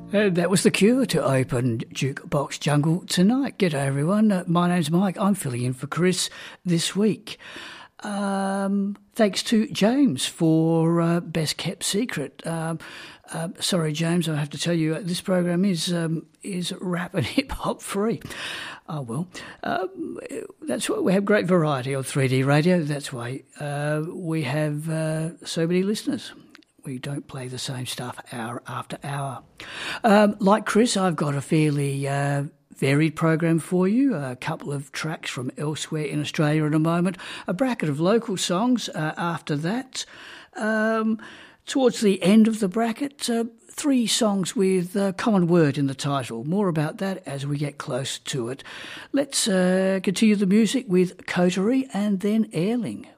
That was The Cure to open Jukebox Jungle tonight. G'day everyone, my name's Mike. I'm filling in for Chris this week. Thanks to James for Best Kept Secret. Sorry, James, I have to tell you this program is rap and hip hop free. Oh well, that's why we have great variety on 3D radio. That's why we have so many listeners. We don't play the same stuff hour after hour. Like Chris, I've got a fairly varied program for you. A couple of tracks from elsewhere in Australia in a moment. A bracket of local songs after that. Towards the end of the bracket, 3 songs with a common word in the title. More about that as we get close to it. Let's continue the music with Coterie and then Airling.